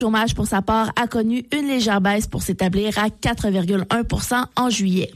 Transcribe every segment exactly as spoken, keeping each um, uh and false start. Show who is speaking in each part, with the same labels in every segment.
Speaker 1: Le chômage, pour sa part, a connu une légère baisse pour s'établir à quatre virgule un pour cent en juillet.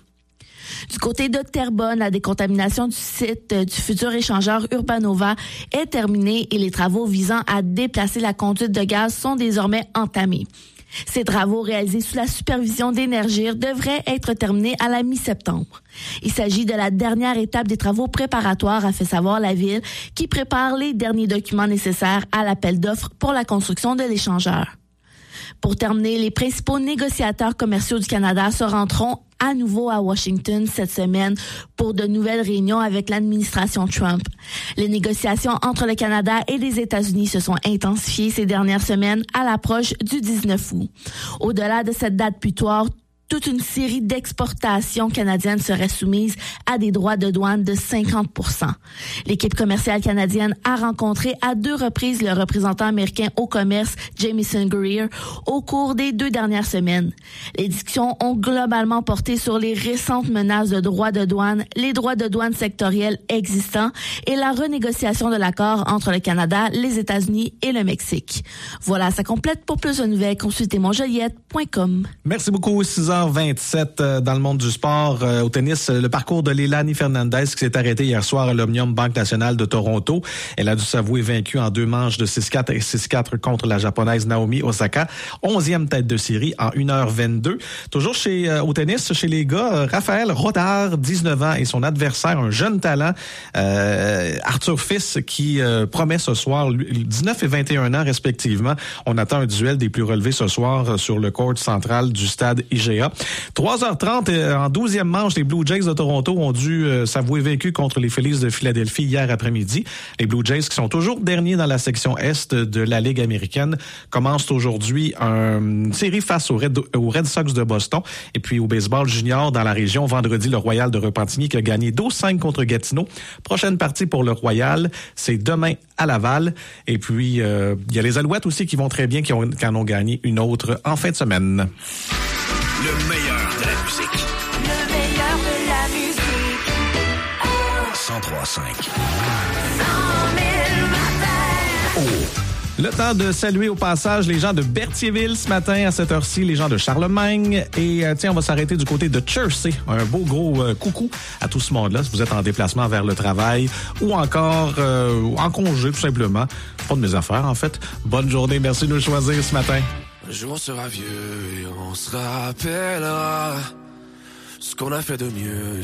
Speaker 1: Du côté de Terrebonne, la décontamination du site du futur échangeur Urbanova est terminée et les travaux visant à déplacer la conduite de gaz sont désormais entamés. Ces travaux réalisés sous la supervision d'Énergir devraient être terminés à la mi-septembre. Il s'agit de la dernière étape des travaux préparatoires, a fait savoir la Ville, qui prépare les derniers documents nécessaires à l'appel d'offres pour la construction de l'échangeur. Pour terminer, les principaux négociateurs commerciaux du Canada se rendront à nouveau à Washington cette semaine pour de nouvelles réunions avec l'administration Trump. Les négociations entre le Canada et les États-Unis se sont intensifiées ces dernières semaines à l'approche du dix-neuf août. Au-delà de cette date butoir, toute une série d'exportations canadiennes seraient soumises à des droits de douane de cinquante pour cent. L'équipe commerciale canadienne a rencontré à deux reprises le représentant américain au commerce, Jamieson Greer, au cours des deux dernières semaines. Les discussions ont globalement porté sur les récentes menaces de droits de douane, les droits de douane sectoriels existants et la renégociation de l'accord entre le Canada, les États-Unis et le Mexique. Voilà, ça complète. Pour plus de nouvelles, consultez mon joliette point com.
Speaker 2: Merci beaucoup. six heures vingt-sept euh, dans le monde du sport. Euh, au tennis, le parcours de Leilani Fernandez qui s'est arrêté hier soir à l'Omnium Banque Nationale de Toronto. Elle a dû s'avouer vaincue en deux manches de six quatre et six quatre contre la japonaise Naomi Osaka. Onzième tête de série en une heure vingt-deux. Toujours chez euh, au tennis, chez les gars, euh, Raphaël Rodard, dix-neuf ans, et son adversaire, un jeune talent, euh, Arthur Fils, qui euh, promet ce soir, dix-neuf et vingt et un ans respectivement. On attend un duel des plus relevés ce soir euh, sur le court central du stade I G A. trois heures trente, euh, en douzième manche, les Blue Jays de Toronto ont dû euh, s'avouer vaincus contre les Phillies de Philadelphie hier après-midi. Les Blue Jays, qui sont toujours derniers dans la section Est de la Ligue américaine, commencent aujourd'hui une série face aux Red, aux Red Sox de Boston. Et puis au baseball junior dans la région, vendredi, le Royal de Repentigny qui a gagné douze cinq contre Gatineau. Prochaine partie pour le Royal, c'est demain à Laval. Et puis, euh, il y a les Alouettes aussi qui vont très bien, qui, ont, qui en ont gagné une autre en fin de semaine.
Speaker 3: Le meilleur de la musique.
Speaker 4: Le meilleur de la musique.
Speaker 3: cent trois virgule cinq.
Speaker 4: cent mille matins.
Speaker 2: Oh. Le temps de saluer au passage les gens de Berthierville ce matin à cette heure-ci, les gens de Charlemagne. Et euh, tiens, on va s'arrêter du côté de Chersey. Un beau gros euh, coucou à tout ce monde-là. Si vous êtes en déplacement vers le travail ou encore euh, en congé, tout simplement. Pas de mes affaires, en fait. Bonne journée. Merci de nous choisir ce matin.
Speaker 5: Un jour on sera vieux et on se rappellera ce qu'on a fait de mieux.